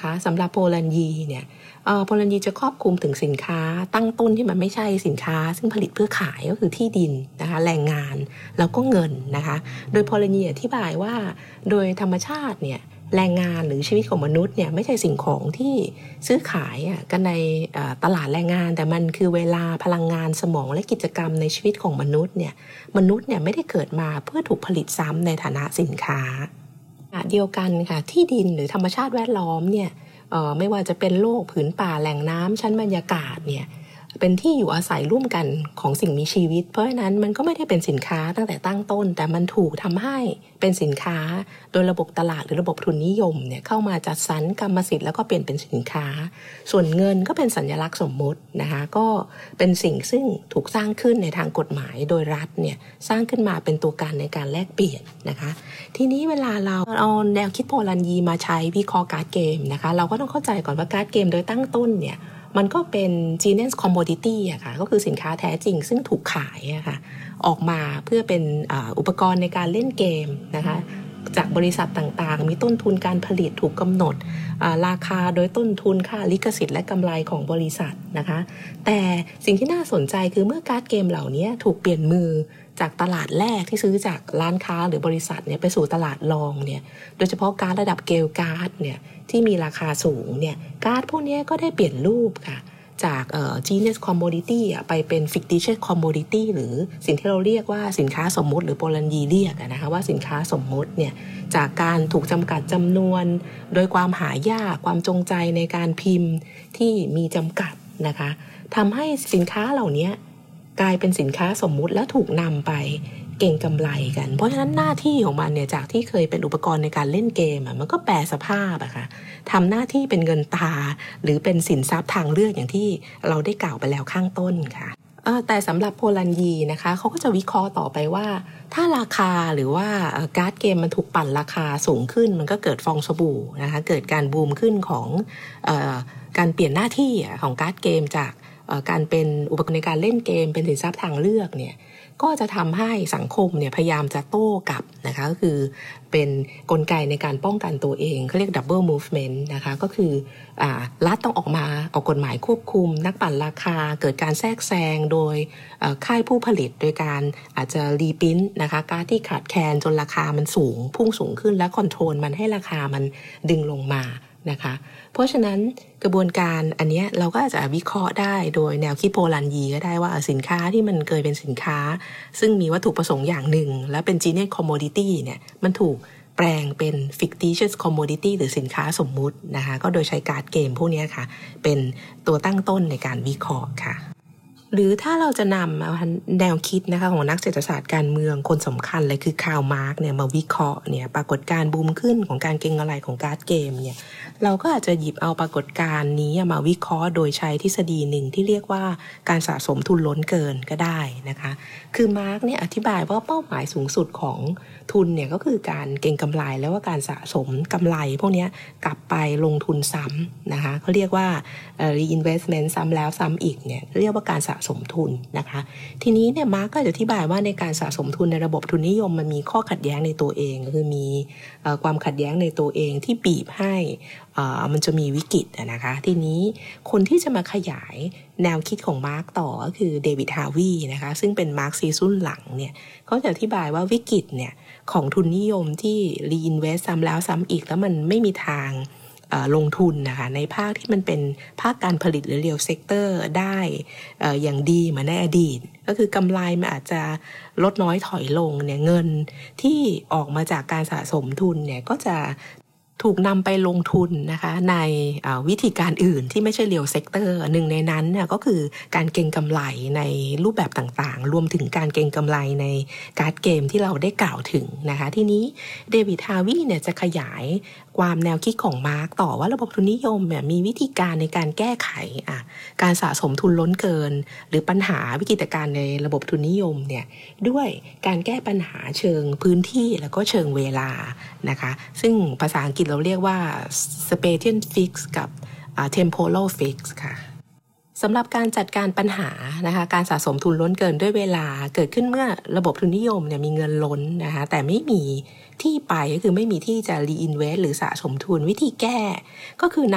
นะคะสำหรับโพลันยีเนี่ยโพลันยีจะครอบคลุมถึงสินค้าตั้งต้นที่มันไม่ใช่สินค้าซึ่งผลิตเพื่อขายก็คือที่ดินนะคะแรงงานแล้วก็เงินนะคะโดยโพลันยีอธิบายว่าโดยธรรมชาติเนี่ยแรงงานหรือชีวิตของมนุษย์เนี่ยไม่ใช่สิ่งของที่ซื้อขายกันในตลาดแรงงานแต่มันคือเวลาพลังงานสมองและกิจกรรมในชีวิตของมนุษย์เนี่ยไม่ได้เกิดมาเพื่อถูกผลิตซ้ำในฐานะสินค้าเดียวกันค่ะที่ดินหรือธรรมชาติแวดล้อมเนี่ยไม่ว่าจะเป็นโลกผืนป่าแหล่งน้ำชั้นบรรยากาศเนี่ยเป็นที่อยู่อาศัยร่วมกันของสิ่งมีชีวิตเพราะฉะนั้นมันก็ไม่ได้เป็นสินค้าตั้งแต่ตั้งต้นแต่มันถูกทำให้เป็นสินค้าโดยระบบตลาดหรือระบบทุนนิยมเนี่ยเข้ามาจัดสรรกรรมสิทธิ์แล้วก็เปลี่ยนเป็นสินค้าส่วนเงินก็เป็นสัญลักษณ์สมมุตินะคะก็เป็นสิ่งซึ่งถูกสร้างขึ้นในทางกฎหมายโดยรัฐเนี่ยสร้างขึ้นมาเป็นตัวการในการแลกเปลี่ยนนะคะทีนี้เวลาเราเอาแนวคิดโพลันยีมาใช้วิเคราะห์การ์ดเกมนะคะเราก็ต้องเข้าใจก่อนว่าการ์ดเกมโดยตั้งต้นเนี่ยมันก็เป็น genius commodity อะค่ะก็คือสินค้าแท้จริงซึ่งถูกขายอะค่ะออกมาเพื่อเป็นอุปกรณ์ในการเล่นเกมนะคะจากบริษัทต่างๆมีต้นทุนการผลิตถูกกำหนดราคาโดยต้นทุนค่าลิขสิทธิ์และกำไรของบริษัทนะคะแต่สิ่งที่น่าสนใจคือเมื่อการ์ดเกมเหล่านี้ถูกเปลี่ยนมือจากตลาดแรกที่ซื้อจากร้านค้าหรือบริษัทเนี่ยไปสู่ตลาดรองเนี่ยโดยเฉพาะการ์ดระดับเกลการ์ดเนี่ยที่มีราคาสูงเนี่ยการ์ดพวกนี้ก็ได้เปลี่ยนรูปค่ะจากgenius commodity ไปเป็น fictitious commodity หรือสิ่งที่เราเรียกว่าสินค้าสมมุติหรือโพลันยีเรียกนะคะว่าสินค้าสมมุติเนี่ยจากการถูกจำกัดจำนวนโดยความหายากความจงใจในการพิมพ์ที่มีจำกัดนะคะทำให้สินค้าเหล่านี้กลายเป็นสินค้าสมมุติและถูกนำไปเก่งกำไรกันเพราะฉะนั้นหน้าที่ของมันเนี่ยจากที่เคยเป็นอุปกรณ์ในการเล่นเกมมันก็แปรสภาพอะค่ะทำหน้าที่เป็นเงินตราหรือเป็นสินทรัพย์ทางเลือกอย่างที่เราได้กล่าวไปแล้วข้างต้นค่ะแต่สำหรับโพลันยีนะคะเขาก็จะวิเคราะห์ต่อไปว่าถ้าราคาหรือว่าการ์ดเกมมันถูกปั่นราคาสูงขึ้นมันก็เกิดฟองสบู่นะคะเกิดการบูมขึ้นของการเปลี่ยนหน้าที่ของการ์ดเกมจากการเป็นอุปกรณ์ในการเล่นเกมเป็นสินทรัพย์ทางเลือกเนี่ยก็จะทำให้สังคมเนี่ยพยายามจะโต้กลับนะคะก็คือเป็นกลไกในการป้องกันตัวเองเขาเรียก double movement นะคะก็คือรัฐต้องออกกฎหมายควบคุมนักปั่นราคาเกิดการแทรกแซงโดยค่ายผู้ผลิตโดยการอาจจะรีพิ้นนะคะการ์ดที่ขาดแคลนจนราคามันสูงพุ่งสูงขึ้นและคอนโทรลมันให้ราคามันดึงลงมานะคะเพราะฉะนั้นกระบวนการอันนี้เราก็อาจจะวิเคราะห์ได้โดยแนวคิดโพลันยีก็ได้ว่าสินค้าที่มันเคยเป็นสินค้าซึ่งมีวัตถุประสงค์อย่างหนึ่งแล้วเป็น genius commodity เนี่ยมันถูกแปลงเป็น fictitious commodity หรือสินค้าสมมุตินะคะก็โดยใช้การ์ดเกมพวกนี้ค่ะเป็นตัวตั้งต้นในการวิเคราะห์ค่ะหรือถ้าเราจะนำแนวคิดนะคะของนักเศรษฐศาสตร์การเมืองคนสำคัญเลยคือคาร์ลมาร์กเนี่ยมาวิเคราะห์เนี่ยปรากฏการณ์บูมขึ้นของการเก็งกำไรของการ์ดเกมเนี่ยเราก็อาจจะหยิบเอาปรากฏการณ์นี้มาวิเคราะห์โดยใช้ทฤษฎีหนึ่งที่เรียกว่าการสะสมทุนล้นเกินก็ได้นะคะคือมาร์กเนี่ยอธิบายว่าเป้าหมายสูงสุดของทุนเนี่ยก็คือการเก็งกำไรแล้วว่าการสะสมกำไรพวกนี้กลับไปลงทุนซ้ำนะคะเขาเรียกว่าreinvestment ซ้ำแล้วซ้ำอีกเนี่ยเรียกว่าการสะสมทุนนะคะทีนี้เนี่ยมาร์กก็จะอธิบายว่าในการสะสมทุนในระบบทุนนิยมมันมีข้อขัดแย้งในตัวเองก็คือมีความขัดแย้งในตัวเองที่บีบให้มันจะมีวิกฤตนะคะทีนี้คนที่จะมาขยายแนวคิดของมาร์กต่อก็คือเดวิดฮาวีนะคะซึ่งเป็นมาร์กซีรุ่นหลังเนี่ยเขาจะอธิบายว่าวิกฤตเนี่ยของทุนนิยมที่ reinvest ซ้ำแล้วซ้ำอีกแล้วมันไม่มีทางลงทุนนะคะในภาคที่มันเป็นภาคการผลิตหรือ real sector ได้อย่างดีเหมือนในอดีตก็คือกำไรมันอาจจะลดน้อยถอยลงเนี่ยเงินที่ออกมาจากการสะสมทุนเนี่ยก็จะถูกนำไปลงทุนนะคะในวิธีการอื่นที่ไม่ใช่ real sector หนึ่งในนั้นเนี่ยก็คือการเก็งกำไรในรูปแบบต่างๆรวมถึงการเก็งกำไรในการ์ดเกมที่เราได้กล่าวถึงนะคะทีนี้เดวิดฮาวีเนี่ยจะขยายความแนวคิดของมาร์กต่อว่าระบบทุนนิยมเนี่ยมีวิธีการในการแก้ไขการสะสมทุนล้นเกินหรือปัญหาวิกฤตการณ์ในระบบทุนนิยมเนี่ยด้วยการแก้ปัญหาเชิงพื้นที่แล้วก็เชิงเวลานะคะซึ่งภาษาอังกฤษเราเรียกว่า spatial fix กับ temporal fix ค่ะสำหรับการจัดการปัญหานะคะการสะสมทุนล้นเกินด้วยเวลาเกิดขึ้นเมื่อระบบทุนนิยมเนี่ยมีเงินล้นนะคะแต่ไม่มีที่ไปก็คือไม่มีที่จะ reinvest หรือสะสมทุนวิธีแก้ก็คือ